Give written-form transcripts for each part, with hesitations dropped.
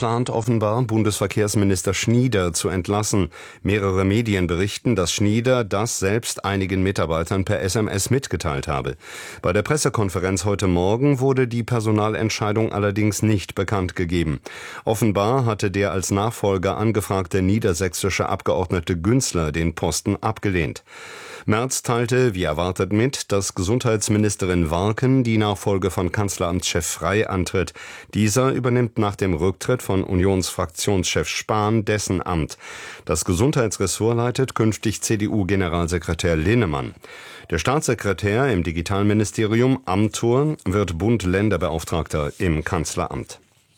plant offenbar, Bundesverkehrsminister Schnieder zu entlassen. Mehrere Medien berichten, dass Schnieder das selbst einigen Mitarbeitern per SMS mitgeteilt habe. Bei der Pressekonferenz heute Morgen wurde die Personalentscheidung allerdings nicht bekannt gegeben. Offenbar hatte der als Nachfolger angefragte niedersächsische Abgeordnete Günzler den Posten abgelehnt. Merz teilte, wie erwartet, mit, dass Gesundheitsministerin Warken die Nachfolge von Kanzleramtschef Frey antritt. Dieser übernimmt nach dem Rücktritt von Unionsfraktionschef Spahn dessen Amt. Das Gesundheitsressort leitet künftig CDU-Generalsekretär Linnemann. Der Staatssekretär im Digitalministerium Amthor wird Bund-Länder-Beauftragter im Kanzleramt.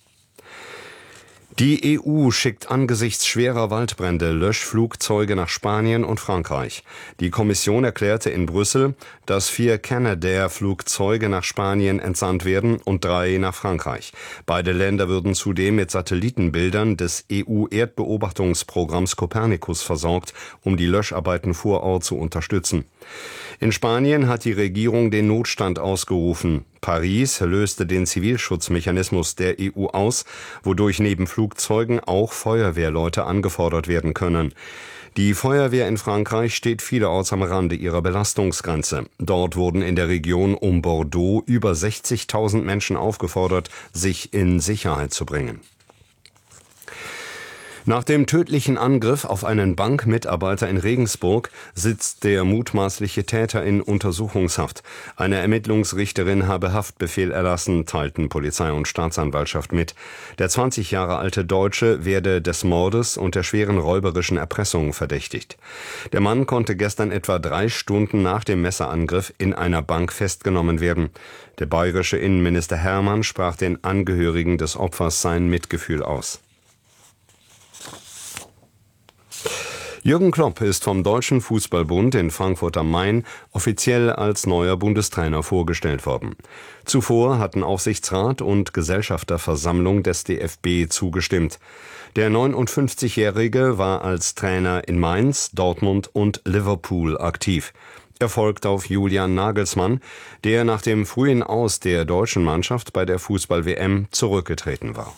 Die EU schickt angesichts schwerer Waldbrände Löschflugzeuge nach Spanien und Frankreich. Die Kommission erklärte in Brüssel, dass 4 Canadair-Flugzeuge nach Spanien entsandt werden und 3 nach Frankreich. Beide Länder würden zudem mit Satellitenbildern des EU-Erdbeobachtungsprogramms Copernicus versorgt, um die Löscharbeiten vor Ort zu unterstützen. In Spanien hat die Regierung den Notstand ausgerufen. Paris löste den Zivilschutzmechanismus der EU aus, wodurch neben Flugzeugen auch Feuerwehrleute angefordert werden können. Die Feuerwehr in Frankreich steht vielerorts am Rande ihrer Belastungsgrenze. Dort wurden in der Region um Bordeaux über 60.000 Menschen aufgefordert, sich in Sicherheit zu bringen. Nach dem tödlichen Angriff auf einen Bankmitarbeiter in Regensburg sitzt der mutmaßliche Täter in Untersuchungshaft. Eine Ermittlungsrichterin habe Haftbefehl erlassen, teilten Polizei und Staatsanwaltschaft mit. Der 20 Jahre alte Deutsche werde des Mordes und der schweren räuberischen Erpressung verdächtigt. Der Mann konnte gestern etwa 3 Stunden nach dem Messerangriff in einer Bank festgenommen werden. Der bayerische Innenminister Hermann sprach den Angehörigen des Opfers sein Mitgefühl aus. Jürgen Klopp ist vom Deutschen Fußballbund in Frankfurt am Main offiziell als neuer Bundestrainer vorgestellt worden. Zuvor hatten Aufsichtsrat und Gesellschafterversammlung des DFB zugestimmt. Der 59-Jährige war als Trainer in Mainz, Dortmund und Liverpool aktiv. Er folgt auf Julian Nagelsmann, der nach dem frühen Aus der deutschen Mannschaft bei der Fußball-WM zurückgetreten war.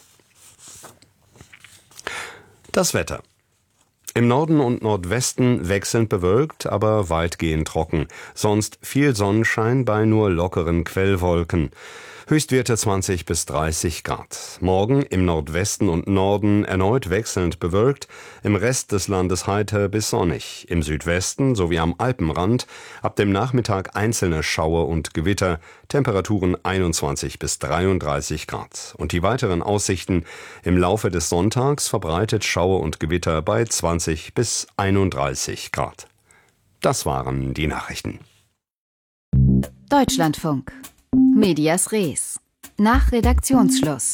Das Wetter. Im Norden und Nordwesten wechselnd bewölkt, aber weitgehend trocken. Sonst viel Sonnenschein bei nur lockeren Quellwolken. Höchstwerte 20 bis 30 Grad. Morgen im Nordwesten und Norden erneut wechselnd bewölkt, im Rest des Landes heiter bis sonnig. Im Südwesten sowie am Alpenrand ab dem Nachmittag einzelne Schauer und Gewitter, Temperaturen 21 bis 33 Grad. Und die weiteren Aussichten: im Laufe des Sonntags verbreitet Schauer und Gewitter bei 20 bis 31 Grad. Das waren die Nachrichten. Deutschlandfunk. Medias Res. Nach Redaktionsschluss.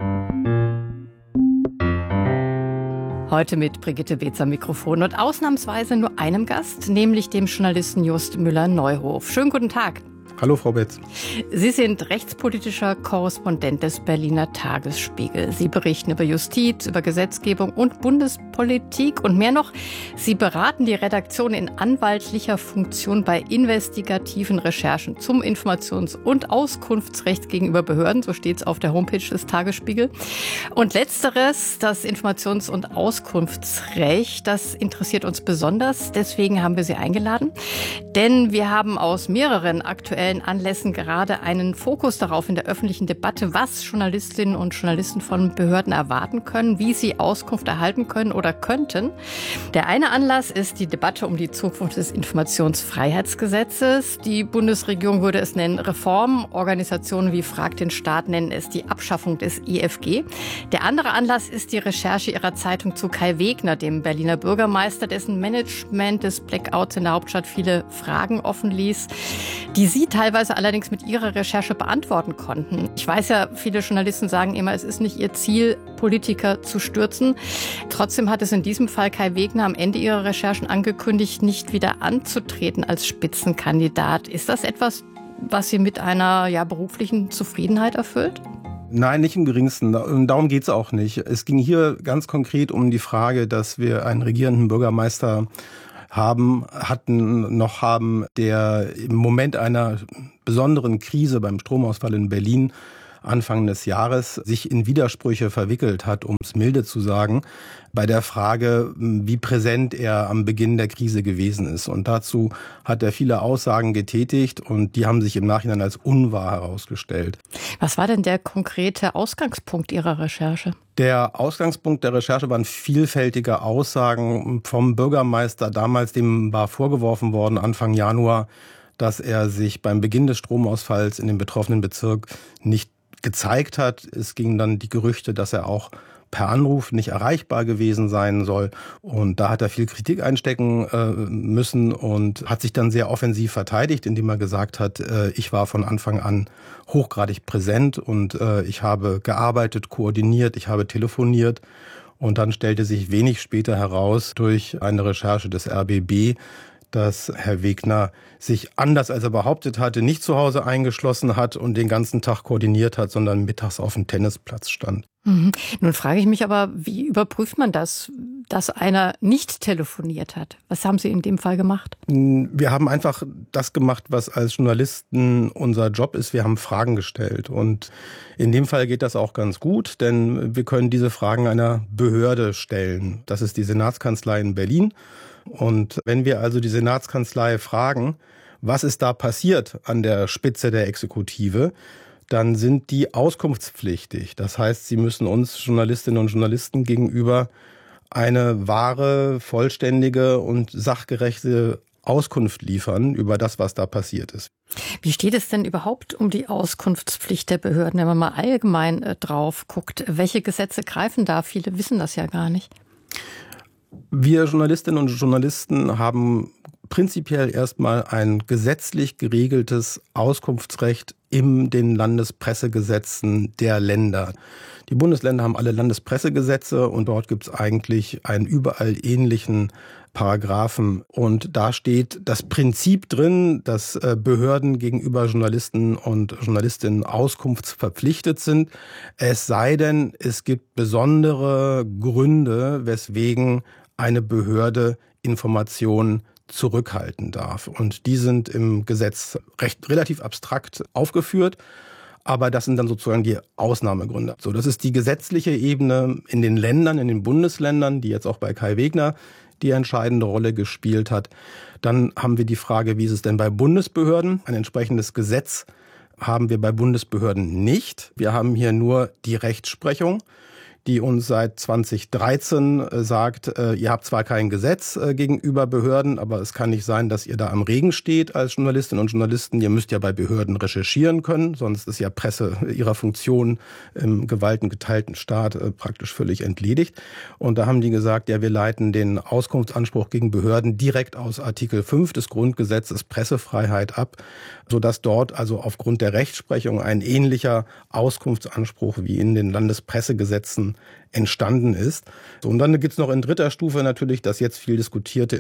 Heute mit Brigitte Beetz am Mikrofon und ausnahmsweise nur einem Gast, nämlich dem Journalisten Just Müller-Neuhof. Schönen guten Tag. Hallo, Frau Betz. Sie sind rechtspolitischer Korrespondent des Berliner Tagesspiegel. Sie berichten über Justiz, über Gesetzgebung und Bundespolitik und mehr noch. Sie beraten die Redaktion in anwaltlicher Funktion bei investigativen Recherchen zum Informations- und Auskunftsrecht gegenüber Behörden. So steht es auf der Homepage des Tagesspiegel. Und letzteres, das Informations- und Auskunftsrecht, das interessiert uns besonders. Deswegen haben wir Sie eingeladen. Denn wir haben aus mehreren aktuellen Anlässen gerade einen Fokus darauf in der öffentlichen Debatte, was Journalistinnen und Journalisten von Behörden erwarten können, wie sie Auskunft erhalten können oder könnten. Der eine Anlass ist die Debatte um die Zukunft des Informationsfreiheitsgesetzes. Die Bundesregierung würde es nennen Reform. Organisationen wie Frag den Staat nennen es die Abschaffung des IFG. Der andere Anlass ist die Recherche ihrer Zeitung zu Kai Wegner, dem Berliner Bürgermeister, dessen Management des Blackouts in der Hauptstadt viele Fragen offen ließ, die Sie teilweise allerdings mit Ihrer Recherche beantworten konnten. Ich weiß ja, viele Journalisten sagen immer, es ist nicht ihr Ziel, Politiker zu stürzen. Trotzdem hat es in diesem Fall Kai Wegner am Ende ihrer Recherchen angekündigt, nicht wieder anzutreten als Spitzenkandidat. Ist das etwas, was Sie mit einer beruflichen Zufriedenheit erfüllt? Nein, nicht im geringsten. Darum geht es auch nicht. Es ging hier ganz konkret um die Frage, dass wir einen regierenden Bürgermeister haben, der im Moment einer besonderen Krise beim Stromausfall in Berlin Anfang des Jahres sich in Widersprüche verwickelt hat, um es milde zu sagen, bei der Frage, wie präsent er am Beginn der Krise gewesen ist. Und dazu hat er viele Aussagen getätigt und die haben sich im Nachhinein als unwahr herausgestellt. Was war denn der konkrete Ausgangspunkt Ihrer Recherche? Der Ausgangspunkt der Recherche waren vielfältige Aussagen vom Bürgermeister damals, dem war vorgeworfen worden, Anfang Januar, dass er sich beim Beginn des Stromausfalls in dem betroffenen Bezirk nicht gezeigt hat. Es gingen dann die Gerüchte, dass er auch per Anruf nicht erreichbar gewesen sein soll. Und da hat er viel Kritik einstecken müssen und hat sich dann sehr offensiv verteidigt, indem er gesagt hat, ich war von Anfang an hochgradig präsent und ich habe gearbeitet, koordiniert, ich habe telefoniert. Und dann stellte sich wenig später heraus durch eine Recherche des RBB, dass Herr Wegner sich, anders als er behauptet hatte, nicht zu Hause eingeschlossen hat und den ganzen Tag koordiniert hat, sondern mittags auf dem Tennisplatz stand. Mhm. Nun frage ich mich aber, wie überprüft man das, dass einer nicht telefoniert hat? Was haben Sie in dem Fall gemacht? Wir haben einfach das gemacht, was als Journalisten unser Job ist. Wir haben Fragen gestellt. Und in dem Fall geht das auch ganz gut, denn wir können diese Fragen einer Behörde stellen. Das ist die Senatskanzlei in Berlin. Und wenn wir also die Senatskanzlei fragen, was ist da passiert an der Spitze der Exekutive, dann sind die auskunftspflichtig. Das heißt, sie müssen uns Journalistinnen und Journalisten gegenüber eine wahre, vollständige und sachgerechte Auskunft liefern über das, was da passiert ist. Wie steht es denn überhaupt um die Auskunftspflicht der Behörden, wenn man mal allgemein drauf guckt? Welche Gesetze greifen da? Viele wissen das ja gar nicht. Wir Journalistinnen und Journalisten haben prinzipiell erstmal ein gesetzlich geregeltes Auskunftsrecht in den Landespressegesetzen der Länder. Die Bundesländer haben alle Landespressegesetze und dort gibt es eigentlich einen überall ähnlichen Paragraphen. Und da steht das Prinzip drin, dass Behörden gegenüber Journalisten und Journalistinnen auskunftsverpflichtet sind. Es sei denn, es gibt besondere Gründe, weswegen eine Behörde Informationen zurückhalten darf. Und die sind im Gesetz relativ abstrakt aufgeführt. Aber das sind dann sozusagen die Ausnahmegründe. So, das ist die gesetzliche Ebene in den Ländern, in den Bundesländern, die jetzt auch bei Kai Wegner die entscheidende Rolle gespielt hat. Dann haben wir die Frage, wie ist es denn bei Bundesbehörden? Ein entsprechendes Gesetz haben wir bei Bundesbehörden nicht. Wir haben hier nur die Rechtsprechung, die uns seit 2013 sagt, ihr habt zwar kein Gesetz gegenüber Behörden, aber es kann nicht sein, dass ihr da am Regen steht als Journalistinnen und Journalisten. Ihr müsst ja bei Behörden recherchieren können, sonst ist ja Presse ihrer Funktion im gewaltengeteilten Staat praktisch völlig entledigt. Und da haben die gesagt, ja, wir leiten den Auskunftsanspruch gegen Behörden direkt aus Artikel 5 des Grundgesetzes Pressefreiheit ab, sodass dort also aufgrund der Rechtsprechung ein ähnlicher Auskunftsanspruch wie in den Landespressegesetzen entstanden ist. So, und dann gibt es noch in dritter Stufe natürlich das jetzt viel diskutierte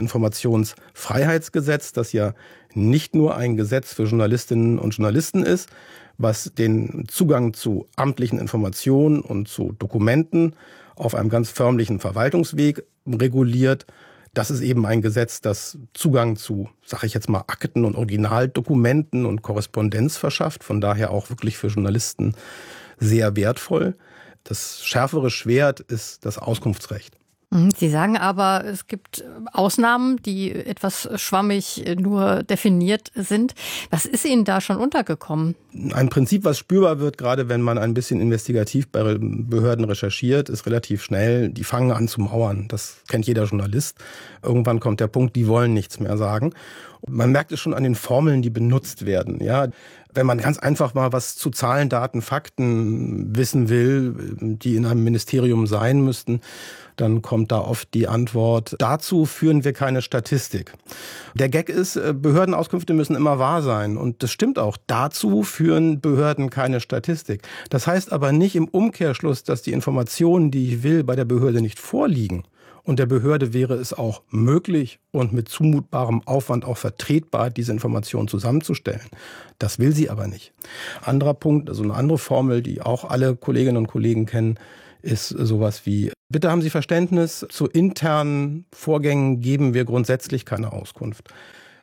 Informationsfreiheitsgesetz, das ja nicht nur ein Gesetz für Journalistinnen und Journalisten ist, was den Zugang zu amtlichen Informationen und zu Dokumenten auf einem ganz förmlichen Verwaltungsweg reguliert. Das ist eben ein Gesetz, das Zugang zu, sage ich jetzt mal, Akten und Originaldokumenten und Korrespondenz verschafft. Von daher auch wirklich für Journalisten sehr wertvoll. Das schärfere Schwert ist das Auskunftsrecht. Sie sagen aber, es gibt Ausnahmen, die etwas schwammig nur definiert sind. Was ist Ihnen da schon untergekommen? Ein Prinzip, was spürbar wird, gerade wenn man ein bisschen investigativ bei Behörden recherchiert, ist relativ schnell, die fangen an zu mauern. Das kennt jeder Journalist. Irgendwann kommt der Punkt, die wollen nichts mehr sagen. Man merkt es schon an den Formeln, die benutzt werden. Ja, wenn man ganz einfach mal was zu Zahlen, Daten, Fakten wissen will, die in einem Ministerium sein müssten, dann kommt da oft die Antwort, dazu führen wir keine Statistik. Der Gag ist, Behördenauskünfte müssen immer wahr sein. Und das stimmt auch. Dazu führen Behörden keine Statistik. Das heißt aber nicht im Umkehrschluss, dass die Informationen, die ich will, bei der Behörde nicht vorliegen. Und der Behörde wäre es auch möglich und mit zumutbarem Aufwand auch vertretbar, diese Informationen zusammenzustellen. Das will sie aber nicht. Anderer Punkt, also eine andere Formel, die auch alle Kolleginnen und Kollegen kennen, ist sowas wie, bitte haben Sie Verständnis, zu internen Vorgängen geben wir grundsätzlich keine Auskunft.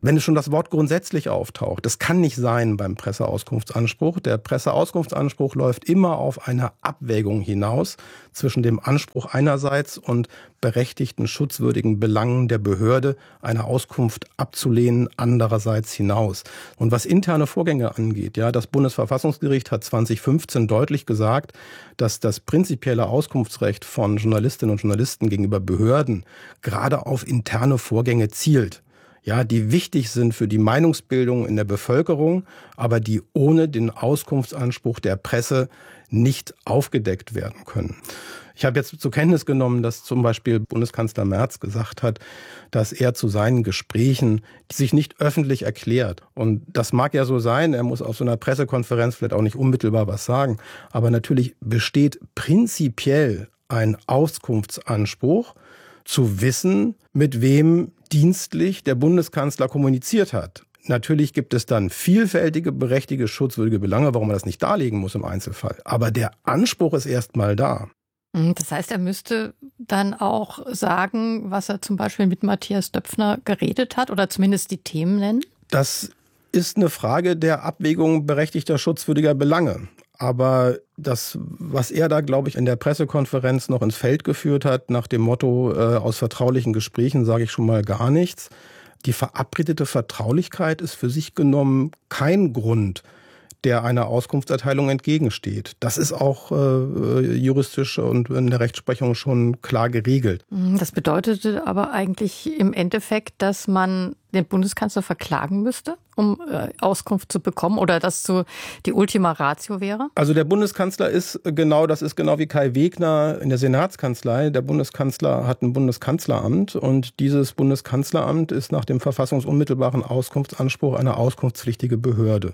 Wenn es schon das Wort grundsätzlich auftaucht, das kann nicht sein beim Presseauskunftsanspruch. Der Presseauskunftsanspruch läuft immer auf eine Abwägung hinaus zwischen dem Anspruch einerseits und berechtigten, schutzwürdigen Belangen der Behörde, eine Auskunft abzulehnen, andererseits hinaus. Und was interne Vorgänge angeht, ja, das Bundesverfassungsgericht hat 2015 deutlich gesagt, dass das prinzipielle Auskunftsrecht von Journalistinnen und Journalisten gegenüber Behörden gerade auf interne Vorgänge zielt. Ja, die wichtig sind für die Meinungsbildung in der Bevölkerung, aber die ohne den Auskunftsanspruch der Presse nicht aufgedeckt werden können. Ich habe jetzt zur Kenntnis genommen, dass zum Beispiel Bundeskanzler Merz gesagt hat, dass er zu seinen Gesprächen sich nicht öffentlich erklärt. Und das mag ja so sein, er muss auf so einer Pressekonferenz vielleicht auch nicht unmittelbar was sagen. Aber natürlich besteht prinzipiell ein Auskunftsanspruch, zu wissen, mit wem dienstlich der Bundeskanzler kommuniziert hat. Natürlich gibt es dann vielfältige, berechtigte, schutzwürdige Belange, warum man das nicht darlegen muss im Einzelfall. Aber der Anspruch ist erstmal da. Das heißt, er müsste dann auch sagen, was er zum Beispiel mit Matthias Döpfner geredet hat oder zumindest die Themen nennen? Das ist eine Frage der Abwägung berechtigter, schutzwürdiger Belange. Aber das, was er da, glaube ich, in der Pressekonferenz noch ins Feld geführt hat, nach dem Motto, aus vertraulichen Gesprächen sage ich schon mal gar nichts. Die verabredete Vertraulichkeit ist für sich genommen kein Grund, der einer Auskunftserteilung entgegensteht. Das ist auch juristisch und in der Rechtsprechung schon klar geregelt. Das bedeutete aber eigentlich im Endeffekt, dass man den Bundeskanzler verklagen müsste, um Auskunft zu bekommen, oder dass so die Ultima Ratio wäre? Also der Bundeskanzler ist genau wie Kai Wegner in der Senatskanzlei. Der Bundeskanzler hat ein Bundeskanzleramt und dieses Bundeskanzleramt ist nach dem verfassungsunmittelbaren Auskunftsanspruch eine auskunftspflichtige Behörde.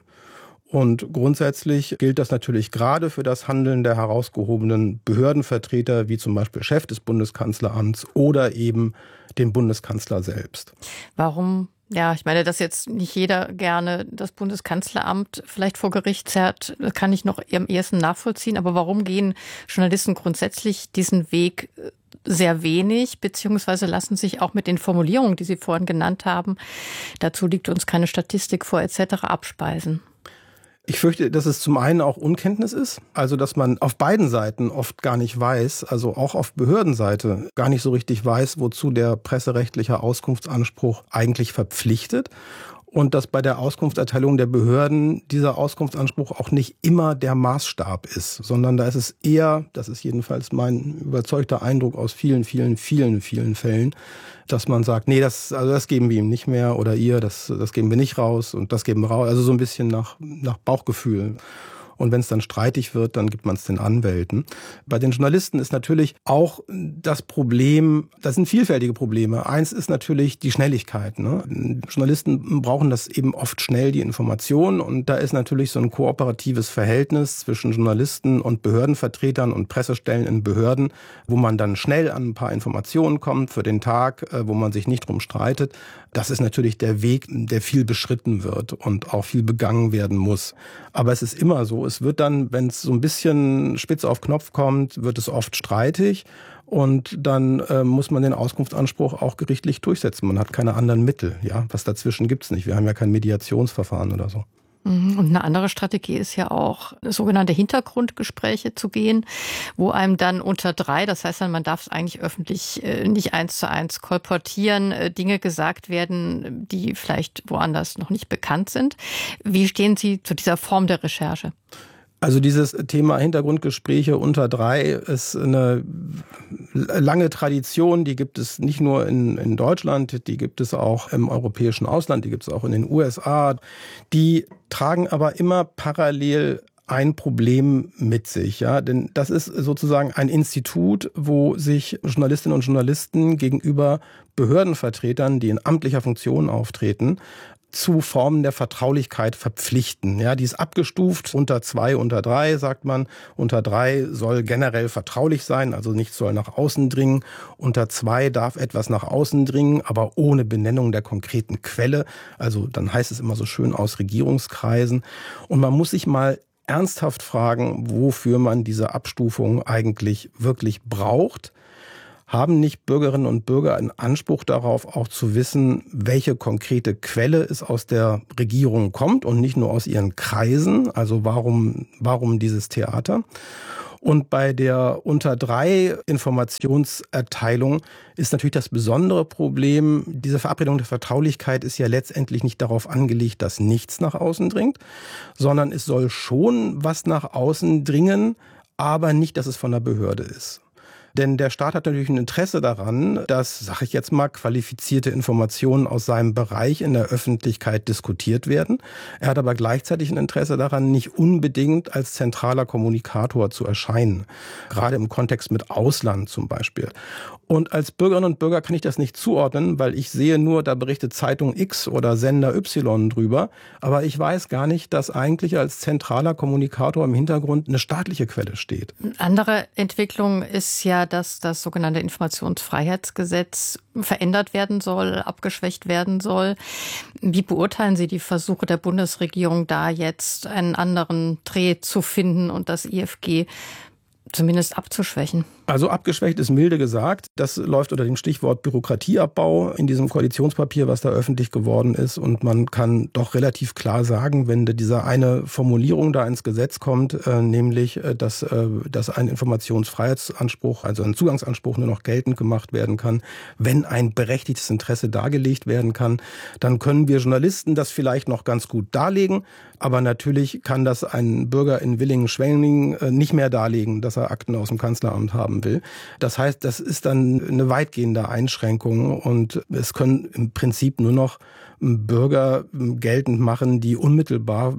Und grundsätzlich gilt das natürlich gerade für das Handeln der herausgehobenen Behördenvertreter, wie zum Beispiel Chef des Bundeskanzleramts oder eben dem Bundeskanzler selbst. Warum? Ja, ich meine, dass jetzt nicht jeder gerne das Bundeskanzleramt vielleicht vor Gericht zerrt, das kann ich noch am ehesten nachvollziehen. Aber warum gehen Journalisten grundsätzlich diesen Weg sehr wenig, beziehungsweise lassen sich auch mit den Formulierungen, die Sie vorhin genannt haben, dazu liegt uns keine Statistik vor etc., abspeisen? Ich fürchte, dass es zum einen auch Unkenntnis ist, also dass man auf beiden Seiten oft gar nicht weiß, also auch auf Behördenseite gar nicht so richtig weiß, wozu der presserechtliche Auskunftsanspruch eigentlich verpflichtet. Und dass bei der Auskunftserteilung der Behörden dieser Auskunftsanspruch auch nicht immer der Maßstab ist, sondern da ist es eher, das ist jedenfalls mein überzeugter Eindruck aus vielen Fällen, dass man sagt, nee, das geben wir ihm nicht mehr oder ihr, das geben wir nicht raus und das geben wir raus. Also so ein bisschen nach Bauchgefühl. Und wenn es dann streitig wird, dann gibt man es den Anwälten. Bei den Journalisten ist natürlich auch das Problem, das sind vielfältige Probleme. Eins ist natürlich die Schnelligkeit. Ne? Journalisten brauchen das eben oft schnell, die Information. Und da ist natürlich so ein kooperatives Verhältnis zwischen Journalisten und Behördenvertretern und Pressestellen in Behörden, wo man dann schnell an ein paar Informationen kommt für den Tag, wo man sich nicht drum streitet. Das ist natürlich der Weg, der viel beschritten wird und auch viel begangen werden muss. Aber es ist immer so, es wird dann, wenn es so ein bisschen spitz auf Knopf kommt, wird es oft streitig und dann muss man den Auskunftsanspruch auch gerichtlich durchsetzen. Man hat keine anderen Mittel. Ja, was dazwischen gibt's nicht. Wir haben ja kein Mediationsverfahren oder so. Und eine andere Strategie ist ja auch, sogenannte Hintergrundgespräche zu gehen, wo einem dann unter 3, das heißt dann, man darf es eigentlich öffentlich nicht 1:1 kolportieren, Dinge gesagt werden, die vielleicht woanders noch nicht bekannt sind. Wie stehen Sie zu dieser Form der Recherche? Also dieses Thema Hintergrundgespräche unter 3 ist eine lange Tradition, die gibt es nicht nur in Deutschland, die gibt es auch im europäischen Ausland, die gibt es auch in den USA. Die tragen aber immer parallel ein Problem mit sich, ja, denn das ist sozusagen ein Institut, wo sich Journalistinnen und Journalisten gegenüber Behördenvertretern, die in amtlicher Funktion auftreten, zu Formen der Vertraulichkeit verpflichten. Ja, die ist abgestuft unter 2, unter 3, sagt man. Unter 3 soll generell vertraulich sein, also nichts soll nach außen dringen. Unter 2 darf etwas nach außen dringen, aber ohne Benennung der konkreten Quelle. Also dann heißt es immer so schön aus Regierungskreisen. Und man muss sich mal ernsthaft fragen, wofür man diese Abstufung eigentlich wirklich braucht. haben nicht Bürgerinnen und Bürger einen Anspruch darauf, auch zu wissen, welche konkrete Quelle es aus der Regierung kommt und nicht nur aus ihren Kreisen? Also warum dieses Theater? Und bei der Unter-3-Informationserteilung ist natürlich das besondere Problem, diese Verabredung der Vertraulichkeit ist ja letztendlich nicht darauf angelegt, dass nichts nach außen dringt, sondern es soll schon was nach außen dringen, aber nicht, dass es von der Behörde ist. Denn der Staat hat natürlich ein Interesse daran, dass, sage ich jetzt mal, qualifizierte Informationen aus seinem Bereich in der Öffentlichkeit diskutiert werden. Er hat aber gleichzeitig ein Interesse daran, nicht unbedingt als zentraler Kommunikator zu erscheinen. Gerade im Kontext mit Ausland zum Beispiel. Und als Bürgerinnen und Bürger kann ich das nicht zuordnen, weil ich sehe nur, da berichtet Zeitung X oder Sender Y drüber. Aber ich weiß gar nicht, dass eigentlich als zentraler Kommunikator im Hintergrund eine staatliche Quelle steht. Eine andere Entwicklung ist ja, dass das sogenannte Informationsfreiheitsgesetz verändert werden soll, abgeschwächt werden soll. Wie beurteilen Sie die Versuche der Bundesregierung, da jetzt einen anderen Dreh zu finden und das IFG zumindest abzuschwächen? Also abgeschwächt ist milde gesagt. Das läuft unter dem Stichwort Bürokratieabbau in diesem Koalitionspapier, was da öffentlich geworden ist. Und man kann doch relativ klar sagen, wenn diese eine Formulierung da ins Gesetz kommt, nämlich, dass ein Informationsfreiheitsanspruch, also ein Zugangsanspruch nur noch geltend gemacht werden kann, wenn ein berechtigtes Interesse dargelegt werden kann, dann können wir Journalisten das vielleicht noch ganz gut darlegen. Aber natürlich kann das ein Bürger in Villingen-Schwenningen nicht mehr darlegen, dass er Akten aus dem Kanzleramt haben will. Das heißt, das ist dann eine weitgehende Einschränkung und es können im Prinzip nur noch Bürger geltend machen, die unmittelbar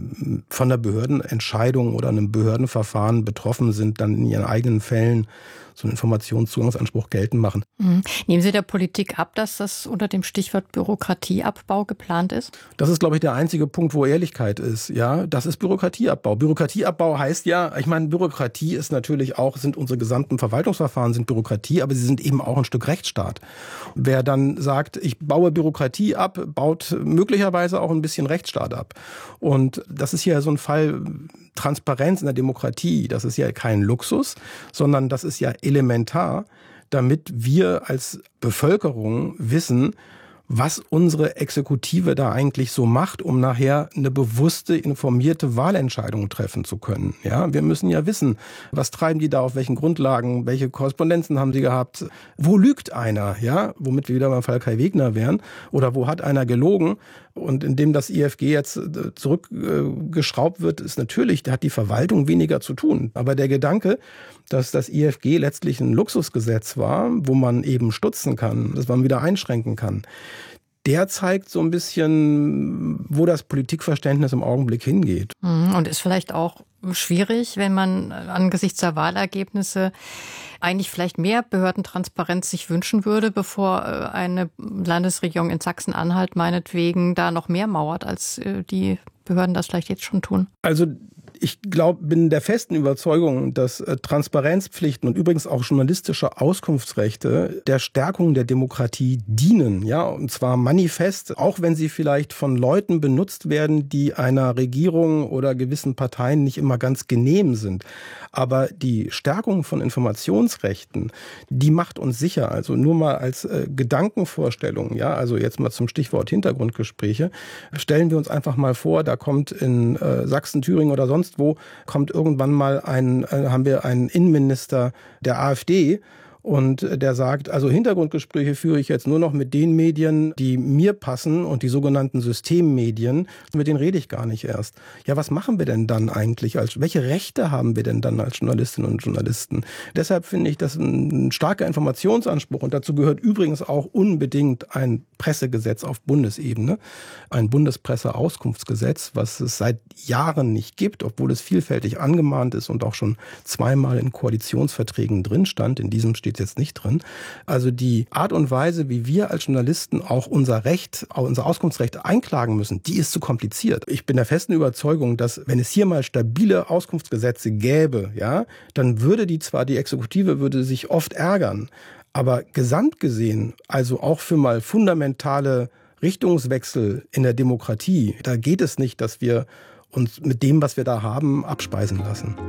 von der Behördenentscheidung oder einem Behördenverfahren betroffen sind, dann in ihren eigenen Fällen so einen Informationszugangsanspruch geltend machen. Nehmen Sie der Politik ab, dass das unter dem Stichwort Bürokratieabbau geplant ist? Das ist, glaube ich, der einzige Punkt, wo Ehrlichkeit ist. Ja, das ist Bürokratieabbau. Bürokratieabbau heißt ja, ich meine, Bürokratie ist natürlich auch, sind unsere gesamten Verwaltungsverfahren sind Bürokratie, aber sie sind eben auch ein Stück Rechtsstaat. Wer dann sagt, ich baue Bürokratie ab, baut möglicherweise auch ein bisschen Rechtsstaat ab. Und das ist ja so ein Fall Transparenz in der Demokratie. Das ist ja kein Luxus, sondern das ist ja elementar, damit wir als Bevölkerung wissen, was unsere Exekutive da eigentlich so macht, um nachher eine bewusste, informierte Wahlentscheidung treffen zu können. Ja, wir müssen ja wissen, was treiben die da, auf welchen Grundlagen, welche Korrespondenzen haben sie gehabt, wo lügt einer, ja, womit wir wieder beim Fall Kai Wegner wären, oder wo hat einer gelogen. Und indem das IFG jetzt zurückgeschraubt wird, ist natürlich, da hat die Verwaltung weniger zu tun. Aber der Gedanke, dass das IFG letztlich ein Luxusgesetz war, wo man eben stutzen kann, dass man wieder einschränken kann, der zeigt so ein bisschen, wo das Politikverständnis im Augenblick hingeht. Und ist vielleicht auch schwierig, wenn man angesichts der Wahlergebnisse eigentlich vielleicht mehr Behördentransparenz sich wünschen würde, bevor eine Landesregierung in Sachsen-Anhalt meinetwegen da noch mehr mauert, als die Behörden das vielleicht jetzt schon tun. Also ich bin der festen Überzeugung, dass Transparenzpflichten und übrigens auch journalistische Auskunftsrechte der Stärkung der Demokratie dienen, ja, und zwar manifest, auch wenn sie vielleicht von Leuten benutzt werden, die einer Regierung oder gewissen Parteien nicht immer ganz genehm sind. Aber die Stärkung von Informationsrechten, die macht uns sicher. Also nur mal als Gedankenvorstellung, ja, also jetzt mal zum Stichwort Hintergrundgespräche, stellen wir uns einfach mal vor, da kommt in Sachsen, Thüringen oder sonst wo, kommt irgendwann mal haben wir einen Innenminister der AfD, und der sagt, also Hintergrundgespräche führe ich jetzt nur noch mit den Medien, die mir passen, und die sogenannten Systemmedien, mit denen rede ich gar nicht erst. Ja, was machen wir denn dann eigentlich? Welche Rechte haben wir denn dann als Journalistinnen und Journalisten? Deshalb finde ich das ein starker Informationsanspruch, und dazu gehört übrigens auch unbedingt ein Pressegesetz auf Bundesebene, ein Bundespresseauskunftsgesetz, was es seit Jahren nicht gibt, obwohl es vielfältig angemahnt ist und auch schon zweimal in Koalitionsverträgen drin stand. In diesem steht jetzt nicht drin. Also die Art und Weise, wie wir als Journalisten auch unser Auskunftsrecht einklagen müssen, die ist zu kompliziert. Ich bin der festen Überzeugung, dass wenn es hier mal stabile Auskunftsgesetze gäbe, ja, dann würde die Exekutive würde sich oft ärgern. Aber gesamt gesehen, also auch für mal fundamentale Richtungswechsel in der Demokratie, da geht es nicht, dass wir uns mit dem, was wir da haben, abspeisen lassen.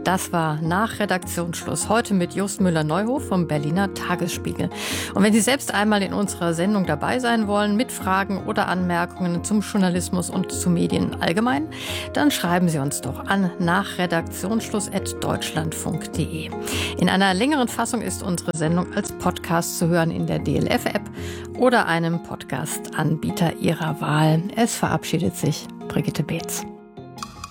Das war nach Redaktionsschluss heute mit Just Müller-Neuhof vom Berliner Tagesspiegel. Und wenn Sie selbst einmal in unserer Sendung dabei sein wollen, mit Fragen oder Anmerkungen zum Journalismus und zu Medien allgemein, dann schreiben Sie uns doch an nachredaktionsschluss@deutschlandfunk.de. In einer längeren Fassung ist unsere Sendung als Podcast zu hören in der DLF-App oder einem Podcast-Anbieter Ihrer Wahl. Es verabschiedet sich Brigitte Beetz.